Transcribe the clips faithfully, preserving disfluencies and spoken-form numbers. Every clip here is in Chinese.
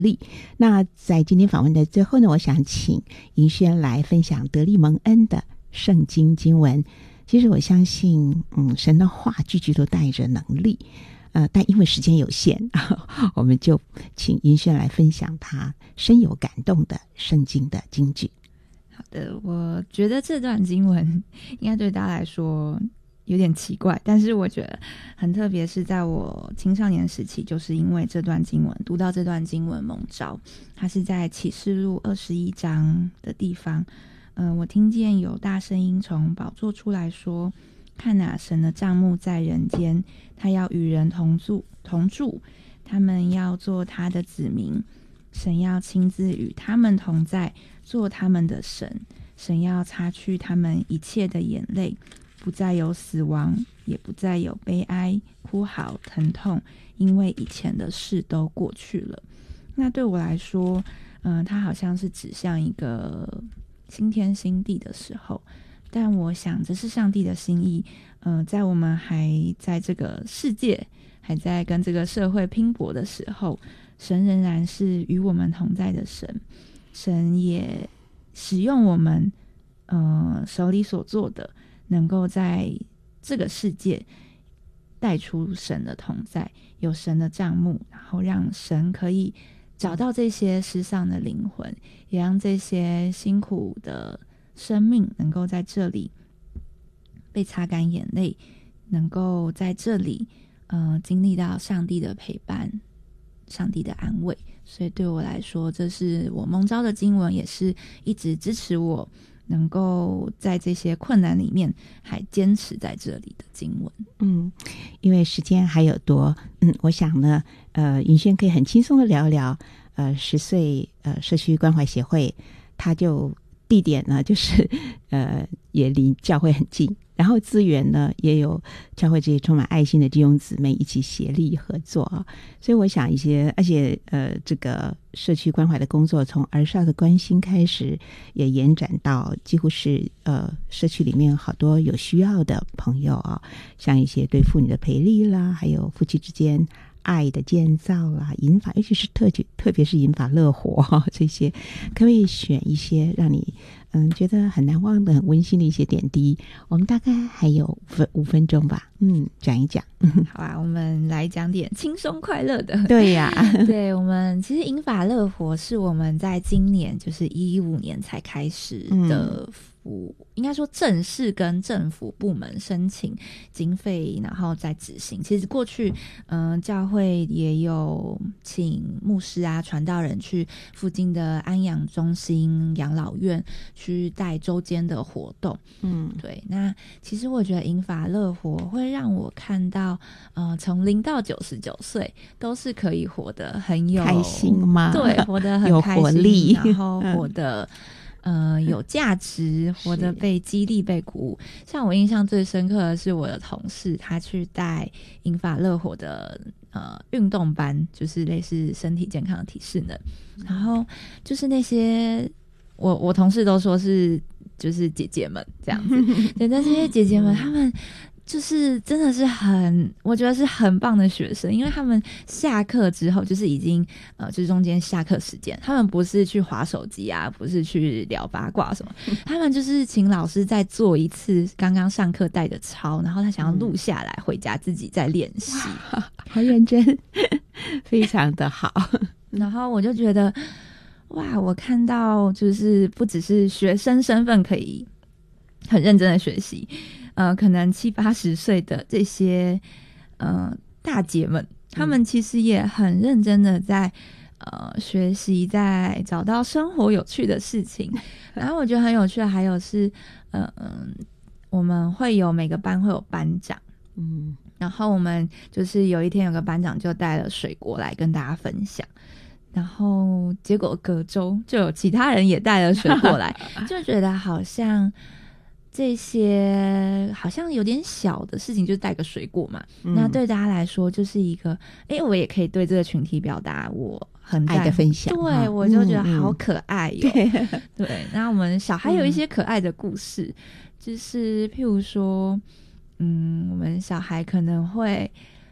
力。那在今天访问的最后呢，我想请银轩来分享得力蒙恩的圣经经文。其实我相信嗯，神的话句句都带着能力，呃，但因为时间有限，我们就请银轩来分享他深有感动的圣经的金句。 好的，我觉得这段经文应该对大家来说有点奇怪，但是我觉得很特别，是在我青少年时期，就是因为这段经文，读到这段经文蒙召，它是在启示录二十一章的地方。呃，我听见有大声音从宝座出来说，看哪，神的帐幕在人间，他要与人同住同住，他们要做他的子民，神要亲自与他们同在，做他们的神，神要擦去他们一切的眼泪，不再有死亡，也不再有悲哀、哭嚎、疼痛，因为以前的事都过去了。那对我来说，嗯、呃，它好像是指向一个新天新地的时候，但我想这是上帝的心意。嗯、呃，在我们还在这个世界，还在跟这个社会拼搏的时候，神仍然是与我们同在的神。神也使用我们，呃，手里所做的，能够在这个世界带出神的同在，有神的帐幕，然后让神可以找到这些失丧的灵魂，也让这些辛苦的生命能够在这里被擦干眼泪，能够在这里呃经历到上帝的陪伴，上帝的安慰。所以对我来说，这是我蒙召的经文，也是一直支持我能够在这些困难里面还坚持在这里的经文。 嗯，因为时间还有多，嗯，我想呢，呃，云轩可以很轻松的聊聊，呃，十岁呃社区关怀协会，它就地点呢就是呃也离教会很近，然后资源呢也有教会这些充满爱心的弟兄姊妹一起协力合作啊，所以我想一些，而且呃这个社区关怀的工作从儿少的关心开始，也延展到几乎是呃社区里面好多有需要的朋友啊，像一些对妇女的培力啦，还有夫妻之间爱的建造啦，银发，尤其是特特别是银发乐活、啊、这些，可不可以选一些让你嗯觉得很难忘的、很温馨的一些点滴？我们大概还有五分五分钟吧，嗯，讲一讲。 好啊，我们来讲点轻松快乐的。 对呀、啊， 对，我们其实银发乐活是我们在今年就是一五年才开始的。嗯应该说正式跟政府部门申请经费，然后再执行。其实过去嗯、呃，教会也有请牧师啊传道人去附近的安养中心养老院去带周间的活动。嗯，对。那其实我觉得银发乐活会让我看到呃从零到九十九岁都是可以活得很有开心吗？ 对，活得很开心，有活力，然后活得呃，有价值，活得被激励、被鼓舞。像我印象最深刻的是我的同事，他去带银发乐活的呃运动班，就是类似身体健康的体适能。然后就是那些我我同事都说是就是姐姐们这样子，对，但这些姐姐们她们。就是真的是很，我觉得是很棒的学生，因为他们下课之后就是已经呃，就是中间下课时间，他们不是去滑手机啊，不是去聊八卦什么，他们就是请老师再做一次刚刚上课带的操，然后他想要录下来，回家自己再练习， 好认真，非常的好。 然后我就觉得，哇，我看到就是不只是学生身份可以很认真的学习。呃，可能七八十岁的这些呃大姐们，她们其实也很认真的在呃学习，在找到生活有趣的事情。然后我觉得很有趣的还有是，呃嗯，我们会有每个班会有班长，嗯，然后我们就是有一天有个班长就带了水果来跟大家分享。然后结果隔周就有其他人也带了水果来，就觉得好像。这些好像有点小的事情，就是带个水果嘛、嗯、那对大家来说就是一个哎、欸，我也可以对这个群体表达我很爱的分享， 对、嗯、我就觉得好可爱哟、喔嗯嗯、对，那我们小孩有一些可爱的故事、嗯、就是譬如说嗯，我们小孩可能会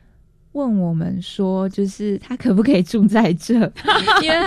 问我们说，就是他可不可以住在这？因为